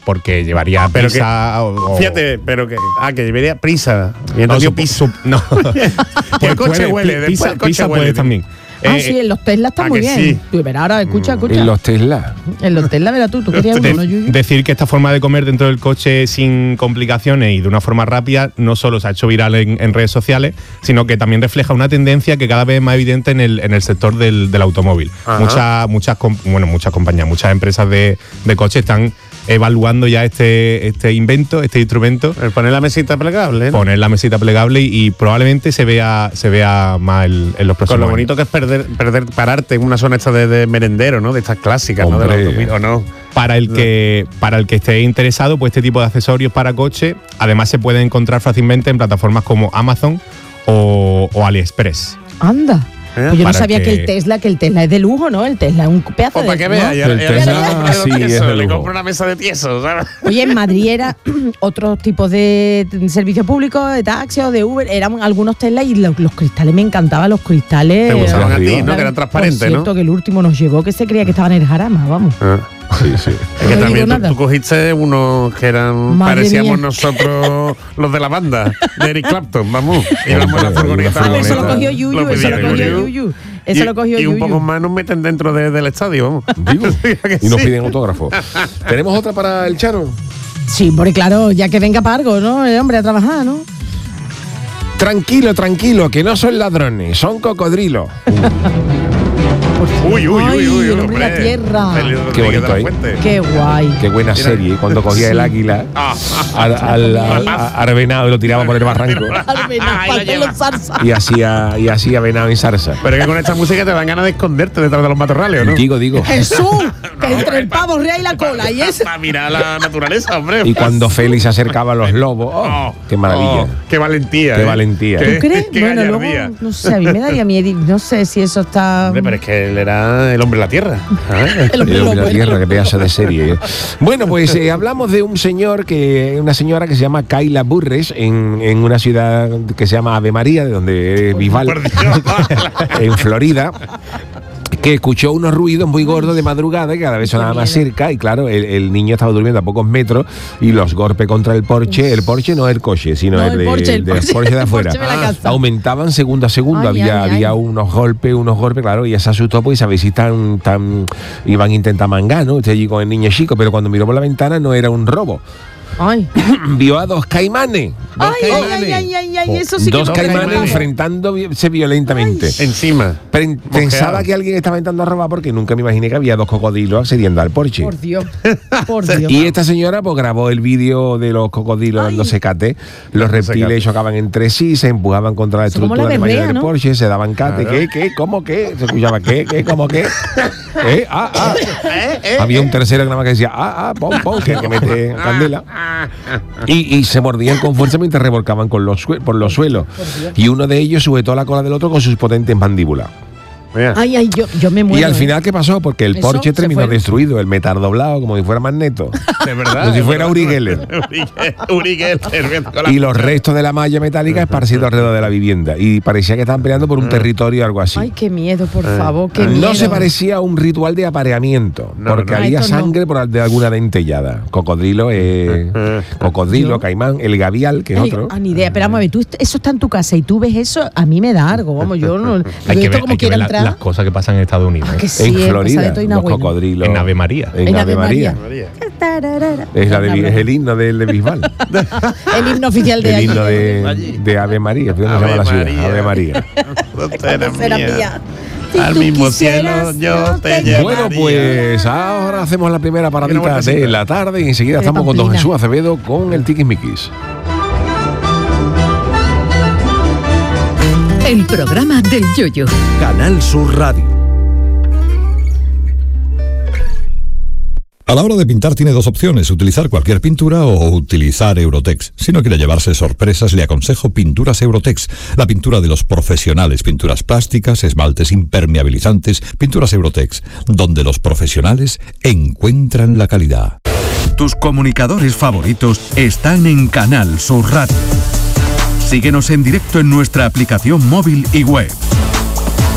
porque llevaría prisa fíjate, pero que llevaría prisa. Piso. No. El coche huele, después el coche huele también. Sí, en los Tesla está muy bien. Sí. Tú verás ahora, escucha. En los Tesla. En los Tesla, verás tú querías uno, ¿no, Yuyu? Decir que esta forma de comer dentro del coche sin complicaciones y de una forma rápida no solo se ha hecho viral en redes sociales, sino que también refleja una tendencia que cada vez es más evidente en el sector del automóvil. Muchas compañías, muchas empresas de coches están evaluando ya este invento, este instrumento. El poner la mesita plegable, ¿no? Poner la mesita plegable y probablemente se vea más en los próximos Con lo años. bonito que es pararte en una zona esta de merendero, ¿no? De estas clásicas, hombre, ¿no? De los 2000, ¿o no? Para el que esté interesado, pues este tipo de accesorios para coche, además se pueden encontrar fácilmente en plataformas como Amazon o AliExpress. Anda. Pues yo no sabía que el Tesla es de lujo, ¿no? El Tesla es un pedazo de... Para que veas, el Tesla sí es de lujo. Le compro una mesa de tiesos, ¿sabes? Oye, en Madrid era otros tipos de servicios públicos, de taxi o de Uber, eran algunos Tesla y los cristales, me encantaban los cristales. Te gustaban a ti, ¿no? Que eran transparentes, ¿no? Por cierto, que el último nos llevó que se creía que estaban en el jarama, vamos. Sí. Es que también tú cogiste unos que parecíamos nosotros los de la banda de Eric Clapton, vamos. Íbamos en la furgoneta. Eso lo cogió Yuyu. Y un poco más nos meten dentro del estadio, vamos. Digo, y nos piden autógrafo. ¿Tenemos otra para el Chano? Sí, porque claro, ya que venga para algo, ¿no? El hombre a trabajar, ¿no? Tranquilo, que no son ladrones, son cocodrilos. Uy, el hombre de la tierra. Qué bonito, ¿eh? Qué guay. Qué buena serie, cuando cogía el águila al venado y lo tiraba por el barranco. Y hacía venado en zarza. Pero es que con esta música te dan ganas de esconderte detrás de los matorrales, ¿o no? Digo. Jesús, que entre el pavo real y la cola. Y eso. Para mirar la naturaleza, hombre. Y cuando Félix se acercaba a los lobos, qué maravilla. Qué valentía. Qué valentía. ¿Tú crees? Qué bueno, luego, no sé, a mí me daría miedo. No sé si eso está... Hombre, pero es que él era el hombre de la tierra. El hombre de la tierra, que pedazo de serie. Bueno, pues hablamos de una señora que se llama Kayla Burres en una ciudad que se llama Ave María, de donde es Bisbal, en Florida, que escuchó unos ruidos muy gordos de madrugada y cada vez sonaba más cerca, y claro, el niño estaba durmiendo a pocos metros y los golpes contra el Porsche no el coche, sino el Porsche de afuera, aumentaban segundo a segundo. Había unos golpes, claro, y ella se asustó porque sabéis si iban a intentar mangar, ¿no? Usted allí con el niño chico, pero cuando miró por la ventana no era un robo. Vio a dos caimanes. Eso sí que dos caimanes enfrentándose violentamente. Encima. Pensaba que alguien estaba intentando robar porque nunca me imaginé que había dos cocodrilos accediendo al Porsche. Por Dios. Y esta señora pues grabó el vídeo de los cocodrilos dándose cate. Los reptiles chocaban entre sí, se empujaban contra la estructura de mayor del Porsche, se daban cate. Claro. ¿Qué? ¿Cómo qué? Se escuchaba ¿qué? ¿Cómo qué? Había un tercero que nada más que decía pon, que mete candela. Y se mordían con fuerza mientras revolcaban por los suelos. Y uno de ellos sujetó la cola del otro con sus potentes mandíbulas. Yo me muero. Y al final, ¿qué pasó? Porque el Porsche terminó destruido, el metal doblado, como si fuera Magneto. De verdad. Como si fuera Uri Geller. Y los restos de la malla metálica esparcidos alrededor de la vivienda. Y parecía que estaban peleando por un territorio o algo así. Ay, qué miedo, por favor, qué miedo. No se parecía a un ritual de apareamiento, porque había sangre por de alguna dentellada. Cocodrilo, caimán, el gavial, que es otro. Ni idea, pero vamos a ver, eso está en tu casa y tú ves eso, a mí me da algo, vamos, yo no... Hay que ver las cosas que pasan en Estados Unidos. Sí, en Florida, los cocodrilos. En Ave María. En Ave María. Es el himno de Bisbal. El himno oficial de el himno de Ave María. ¿Cómo se llama la ciudad? Ave María. Mía. Al mismo cielo yo te llevaría. Bueno, pues ahora hacemos la primera paradita de la tarde y enseguida estamos con don Jesús Acevedo con el Tiquismiquis. El programa del Yoyo. Canal Sur Radio. A la hora de pintar tiene dos opciones, utilizar cualquier pintura o utilizar Eurotex. Si no quiere llevarse sorpresas, le aconsejo Pinturas Eurotex, la pintura de los profesionales, pinturas plásticas, esmaltes impermeabilizantes, Pinturas Eurotex, donde los profesionales encuentran la calidad. Tus comunicadores favoritos están en Canal Sur Radio. Síguenos en directo en nuestra aplicación móvil y web.